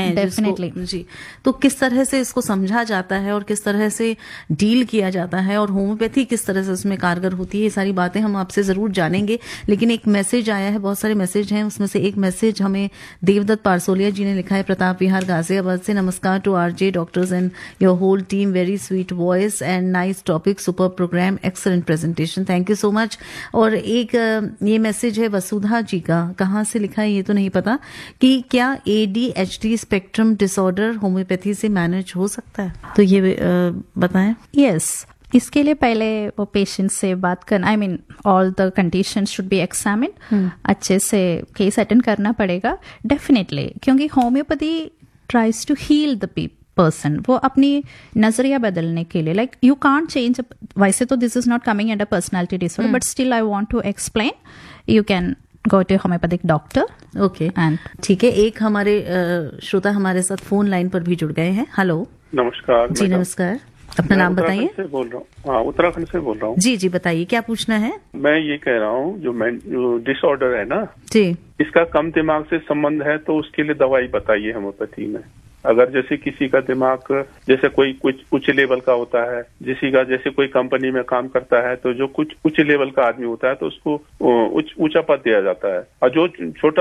हैं डेफिनेटली जी, तो किस तरह से इसको समझा जाता है और किस तरह से डील किया जाता है और होम्योपैथी किस तरह से उसमें कारगर होती है, ये सारी बातें हम आपसे जरूर जानेंगे। लेकिन एक मैसेज आया है, बहुत सारे मैसेज हैं, उसमें से एक मैसेज हमें देवदत्त पारसोलिया जी ने लिखा है, प्रताप विहार गाजियाबाद से। नमस्कार to RJ doctors and your whole team, very sweet voice and nice topic, super programme, excellent presentation, thank you so much. और एक ये मैसेज है वसुधा जी का, कहाँ से लिखा है ये तो नहीं पता, कि क्या ADHD स्पेक्ट्रम डिसऑर्डर होम्योपैथी से मैनेज हो सकता है, तो ये बताएं। यस, इसके लिए पहले वो पेशेंट से बात करना, I mean all the condition should be examined, अच्छे से केस अटेंड करना पड़ेगा डेफिनेटली, क्योंकि homeopathy tries to heal the person, वो अपनी नजरिया बदलने के लिए, लाइक यू कांट चेंज, वैसे तो this is not coming under personality disorder, but still I want to explain, you can go to homeopathic doctor. Okay, and ठीक है, एक हमारे श्रोता हमारे साथ फोन लाइन पर भी जुड़ गए हैं। हेलो, नमस्कार जी नमस्कार, अपना नाम बताइए। से बोल रहा हूँ, हाँ उत्तराखंड से बोल रहा हूँ। जी जी बताइए, क्या पूछना है। मैं ये कह रहा हूँ जो डिसऑर्डर है ना जी, इसका कम दिमाग से संबंध है, तो उसके लिए दवाई बताइए होम्योपैथी में। अगर जैसे किसी का दिमाग जैसे कोई कुछ उच्च लेवल का होता है, किसी का जैसे कोई कंपनी में काम करता है, तो जो कुछ उच्च लेवल का आदमी होता है तो उसको ऊंचा पद दिया जाता है, और जो छोटा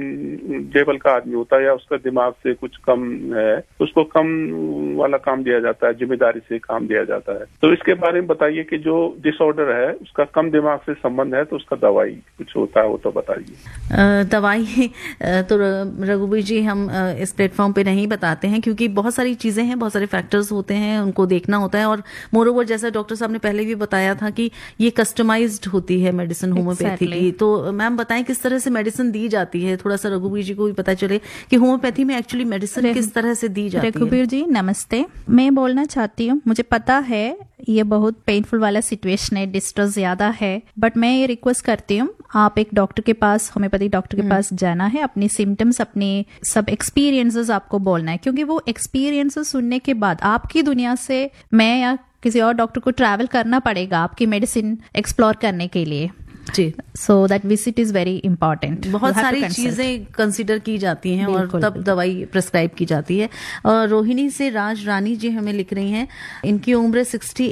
लेवल का आदमी होता है या उसका दिमाग से कुछ कम है उसको कम वाला काम दिया जाता है, जिम्मेदारी से काम दिया जाता है। तो इसके बारे में बताइए कि जो डिसऑर्डर है उसका कम दिमाग से संबंध है तो उसका दवाई कुछ होता है वो तो बताइए। दवाई तो रघुवीर जी हम इस प्लेटफॉर्म पे नहीं बताते हैं, क्योंकि बहुत सारी चीजें हैं, बहुत सारे फैक्टर्स होते हैं, उनको देखना होता है। और मोरोवर जैसा डॉक्टर साहब ने पहले भी बताया था कि ये कस्टमाइज्ड होती है मेडिसिन होम्योपैथी की। तो मैम बताएं किस तरह से मेडिसिन दी जाती है, थोड़ा सा रघुवीर जी को भी पता चले कि होम्योपैथी में एक्चुअली मेडिसिन किस तरह से दी जाती है। रघुवीर जी नमस्ते, मैं बोलना चाहती हूँ, मुझे पता है ये बहुत पेनफुल वाला सिचुएशन है, डिस्ट्रेस ज्यादा है, बट मैं ये रिक्वेस्ट करती हूँ आप एक डॉक्टर के पास, होम्योपैथिक डॉक्टर के पास जाना है, अपनी सिम्टम्स, अपनी सब एक्सपीरियंसेस आपको बोलना है, क्योंकि वो एक्सपीरियंसेस सुनने के बाद आपकी दुनिया से मैं या किसी और डॉक्टर को ट्रैवल करना पड़ेगा आपकी मेडिसिन एक्सप्लोर करने के लिए जी। So that visit is very important. बहुत सारी चीजें कंसिडर की जाती हैं और तब दवाई प्रिस्क्राइब की जाती है। और रोहिणी से राज रानी जी हमें लिख रही हैं, इनकी उम्र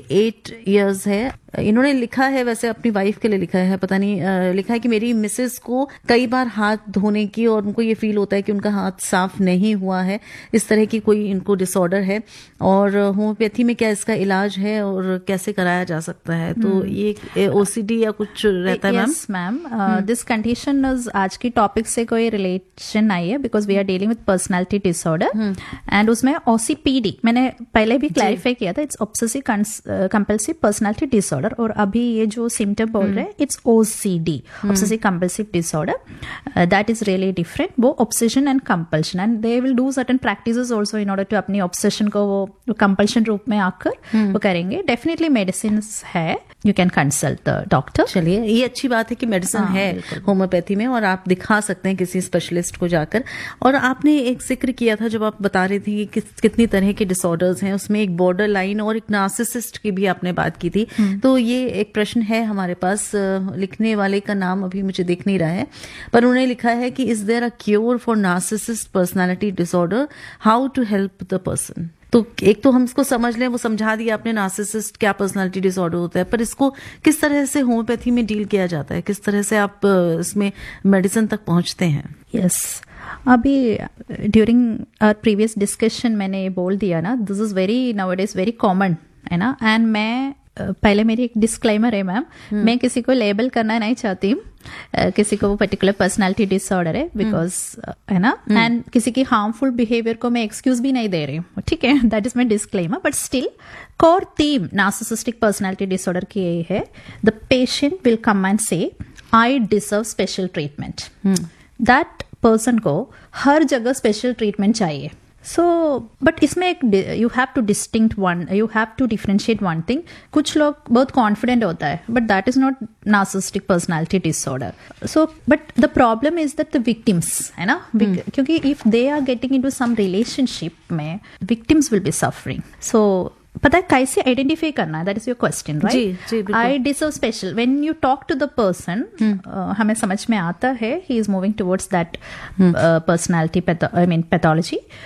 68 इयर्स है। इन्होंने लिखा है, वैसे अपनी वाइफ के लिए लिखा है, पता नहीं, लिखा है कि मेरी मिसेस को कई बार हाथ धोने की और उनको ये फील होता है कि उनका हाथ साफ नहीं हुआ है, इस तरह की कोई इनको डिसऑर्डर है, और होम्योपैथी में क्या इसका इलाज है और कैसे कराया जा सकता है। तो ये OCD या कुछ रहता है ma'am? Yes ma'am, this condition is आज की टॉपिक से कोई रिलेशन नहीं है, because we are dealing with personality disorder, and उसमें OCPD मैंने पहले भी क्लैरिफाई किया था, it's obsessive compulsive personality disorder, और अभी ये जो सिम्टम बोल रहे हैं it's OCD, obsessive compulsive disorder, that is really different. वो obsession and compulsion, and they will do certain practices also in order to अपनी ऑब्सेशन को वो कंपल्शन रूप में आकर वो करेंगे। डेफिनेटली मेडिसिन है, you can consult the doctor. चलिए, ये अच्छी बात है कि मेडिसिन है होम्योपैथी में और आप दिखा सकते हैं किसी स्पेशलिस्ट को जाकर। और आपने एक जिक्र किया था जब आप बता रही थी कि कितनी तरह के डिसऑर्डर्स हैं, उसमें एक बॉर्डर लाइन और एक नार्सिसिस्ट की भी आपने बात की थी। तो ये एक प्रश्न है हमारे पास, लिखने वाले का नाम अभी मुझे दिख नहीं रहा है, पर उन्होंने लिखा है कि is there a cure for narcissist personality disorder, how to help the person. तो एक तो हम इसको समझ लें, वो समझा दिया आपने नार्सिसिस्ट क्या पर्सनालिटी डिसऑर्डर होता है, पर इसको किस तरह से होम्योपैथी में डील किया जाता है, किस तरह से आप इसमें मेडिसिन तक पहुंचते हैं? यस, अभी ड्यूरिंग आवर प्रीवियस डिस्कशन मैंने ये बोल दिया ना, this is very nowadays very common है ना, एंड मैं पहले मेरी एक डिस्क्लेमर है मैम, मैं किसी को लेबल करना नहीं चाहती हूँ, किसी को वो पर्टिकुलर पर्सनालिटी डिसऑर्डर है बिकॉज है ना, एंड किसी की हार्मफुल बिहेवियर को मैं एक्सक्यूज भी नहीं दे रही हूँ, ठीक है, that is my disclaimer. But still core theme narcissistic personality disorder की यही है, the patient will come and से I deserve special treatment. That person को हर जगह स्पेशल ट्रीटमेंट चाहिए। सो बट इसमें एक you have two distinct one, you have to differentiate one thing. कुछ लोग बहुत कॉन्फिडेंट होता है but that is not narcissistic personality disorder. So but the problem is that the victims है ना, क्योंकि if they are getting into some relationship में victims will be suffering. सो पता है कैसे आइडेंटिफाई करना है, that is your question right. I deserve special, when you talk to the person हमें समझ में आता है he is moving towards that personality, I mean pathology.